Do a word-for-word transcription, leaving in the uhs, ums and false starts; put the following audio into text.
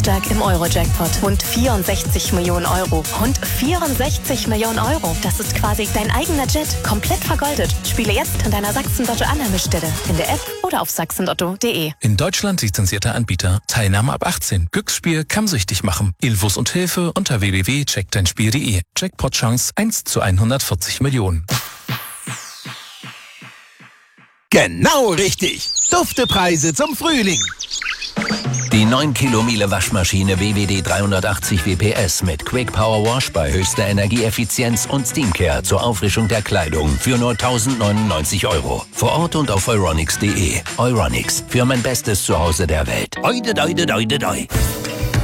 Samstag im Euro-Jackpot. Rund vierundsechzig Millionen Euro. Rund vierundsechzig Millionen Euro. Das ist quasi dein eigener Jet. Komplett vergoldet. Spiele jetzt an deiner Sachsen-Lotto-Annahmestelle. In der App oder auf sachsenlotto punkt de. In Deutschland lizenzierter Anbieter. Teilnahme ab achtzehn. Glücksspiel kann süchtig machen. Infos und Hilfe unter w w w punkt check dein spiel punkt de. Jackpot-Chance eins zu hundertvierzig Millionen. Genau richtig. Duftepreise zum Frühling. Die neun Kilo Miele Waschmaschine W W D dreihundertachtzig W P S mit Quick Power Wash bei höchster Energieeffizienz und Steamcare zur Auffrischung der Kleidung für nur tausendneunundneunzig Euro. Vor Ort und auf euronics punkt de. Euronics, für mein bestes Zuhause der Welt. Oide, doide, doide, doi.